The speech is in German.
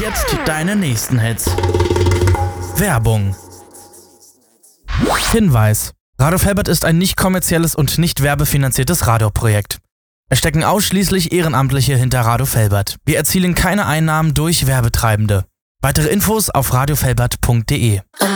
jetzt deine nächsten Hits. Werbung. Hinweis: Radio Felbert ist ein nicht kommerzielles und nicht werbefinanziertes Radioprojekt. Es stecken ausschließlich Ehrenamtliche hinter Radio Felbert. Wir erzielen keine Einnahmen durch Werbetreibende. Weitere Infos auf radiofelbert.de.